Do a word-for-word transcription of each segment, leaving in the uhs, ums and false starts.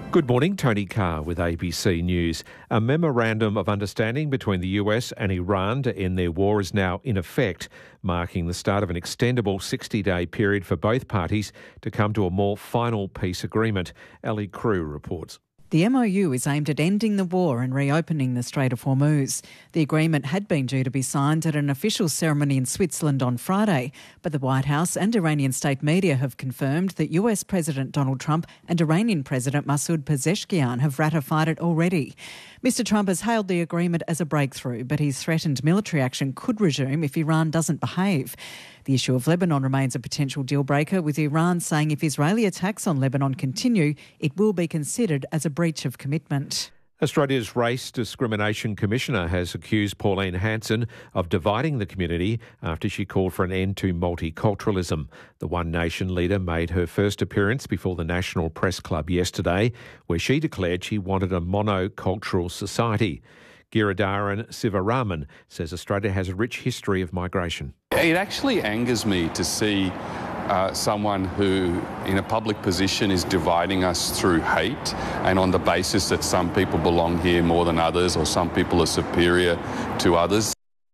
Good morning, Tony Carr with A B C News. A memorandum of understanding between the U S and Iran to end their war is now in effect, marking the start of an extendable sixty-day period for both parties to come to a more final peace agreement. Ali Crew reports. The M O U is aimed at ending the war and reopening the Strait of Hormuz. The agreement had been due to be signed at an official ceremony in Switzerland on Friday, but the White House and Iranian state media have confirmed that U S President Donald Trump and Iranian President Masoud Pezeshkian have ratified it already. Mister Trump has hailed the agreement as a breakthrough, but he's threatened military action could resume if Iran doesn't behave. The issue of Lebanon remains a potential deal breaker, with Iran saying if Israeli attacks on Lebanon continue, it will be considered as a breach of commitment. Australia's Race Discrimination Commissioner has accused Pauline Hanson of dividing the community after she called for an end to multiculturalism. The One Nation leader made her first appearance before the National Press Club yesterday, where she declared she wanted a monocultural society. Giridharan Sivaraman says Australia has a rich history of migration. It actually angers me to see uh, someone who, in a public position, is dividing us through hate and on the basis that some people belong here more than others or some people are superior to others.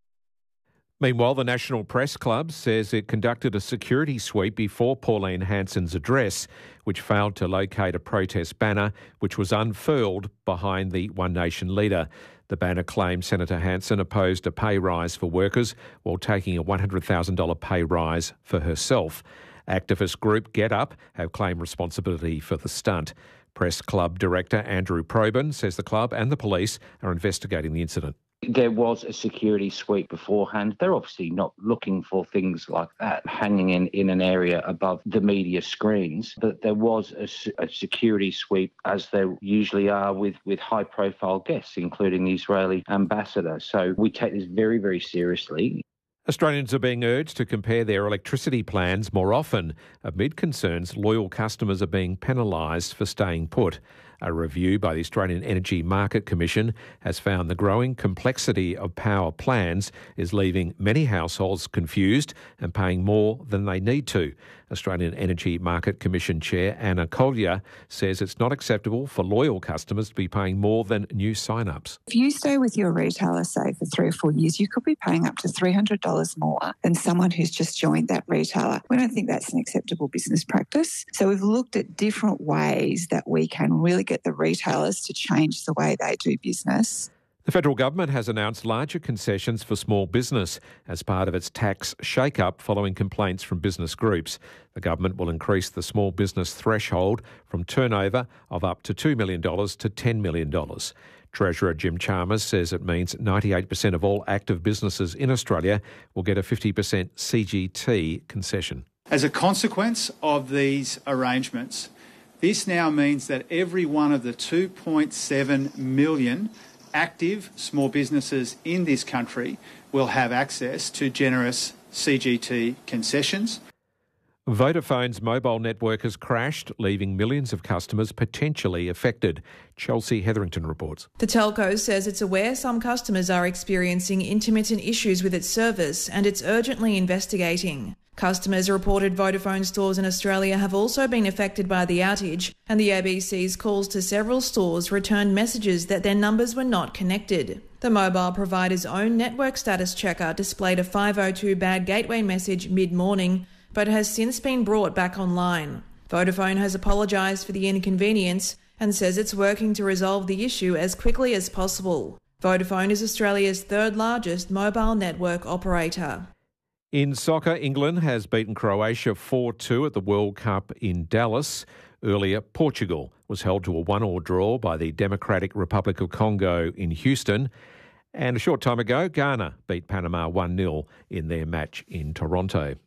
Meanwhile, the National Press Club says it conducted a security sweep before Pauline Hanson's address, which failed to locate a protest banner which was unfurled behind the One Nation leader. The banner claims Senator Hanson opposed a pay rise for workers while taking a one hundred thousand dollars pay rise for herself. Activist group Get Up have claimed responsibility for the stunt. Press Club Director Andrew Probyn says the club and the police are investigating the incident. There was a security sweep beforehand. They're obviously not looking for things like that hanging in, in an area above the media screens, but there was a, a security sweep, as there usually are with, with high-profile guests, including the Israeli ambassador. So we take this very, very seriously. Australians are being urged to compare their electricity plans more often, amid concerns loyal customers are being penalised for staying put. A review by the Australian Energy Market Commission has found the growing complexity of power plans is leaving many households confused and paying more than they need to. Australian Energy Market Commission Chair Anna Collier says it's not acceptable for loyal customers to be paying more than new sign-ups. If you stay with your retailer, say, for three or four years, you could be paying up to three hundred dollars more than someone who's just joined that retailer. We don't think that's an acceptable business practice. So we've looked at different ways that we can really get the retailers to change the way they do business. The federal government has announced larger concessions for small business as part of its tax shake-up following complaints from business groups. The government will increase the small business threshold from turnover of up to two million dollars to ten million dollars. Treasurer Jim Chalmers says it means ninety-eight percent of all active businesses in Australia will get a fifty percent C G T concession. As a consequence of these arrangements, this now means that every one of the two point seven million active small businesses in this country will have access to generous C G T concessions. Vodafone's mobile network has crashed, leaving millions of customers potentially affected. Chelsea Hetherington reports. The telco says it's aware some customers are experiencing intermittent issues with its service and it's urgently investigating. Customers reported Vodafone stores in Australia have also been affected by the outage, and the A B C's calls to several stores returned messages that their numbers were not connected. The mobile provider's own network status checker displayed a five oh two bad gateway message mid-morning, but has since been brought back online. Vodafone has apologised for the inconvenience and says it's working to resolve the issue as quickly as possible. Vodafone is Australia's third largest mobile network operator. In soccer, England has beaten Croatia four two at the World Cup in Dallas. Earlier, Portugal was held to a one-all draw by the Democratic Republic of Congo in Houston. And a short time ago, Ghana beat Panama one nil in their match in Toronto.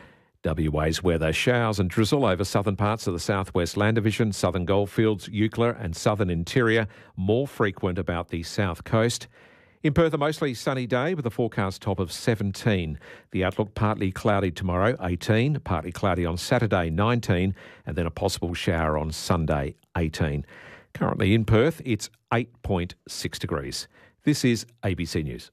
W A's weather: showers and drizzle over southern parts of the southwest land division, southern goldfields, Eucla and southern interior, more frequent about the south coast. In Perth, a mostly sunny day with a forecast top of seventeen. The outlook: partly cloudy tomorrow, eighteen, partly cloudy on Saturday, nineteen, and then a possible shower on Sunday, eighteen. Currently in Perth, it's eight point six degrees. This is A B C News.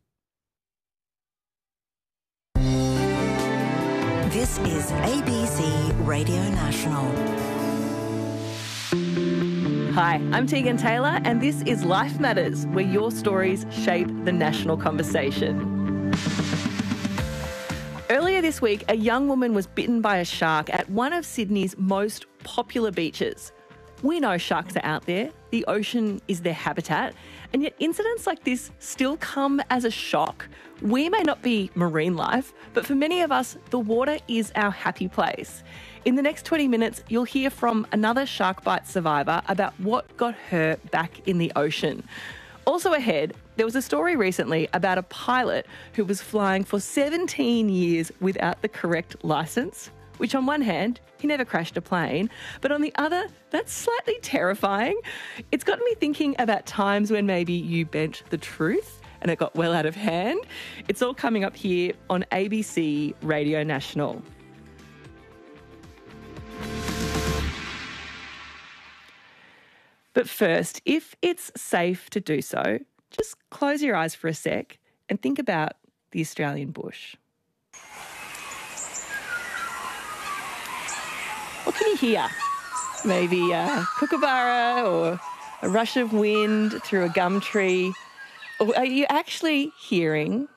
This is A B C Radio National. Hi, I'm Tegan Taylor, and this is Life Matters, where your stories shape the national conversation. Earlier this week, a young woman was bitten by a shark at one of Sydney's most popular beaches. We know sharks are out there. The ocean is their habitat. And yet incidents like this still come as a shock. We may not be marine life, but for many of us, the water is our happy place. In the next twenty minutes, you'll hear from another shark bite survivor about what got her back in the ocean. Also ahead, there was a story recently about a pilot who was flying for seventeen years without the correct licence, which on one hand, he never crashed a plane, but on the other, that's slightly terrifying. It's got me thinking about times when maybe you bent the truth and it got well out of hand. It's all coming up here on A B C Radio National. But first, if it's safe to do so, just close your eyes for a sec and think about the Australian bush. What can you hear? Maybe a kookaburra or a rush of wind through a gum tree? Or are you actually hearing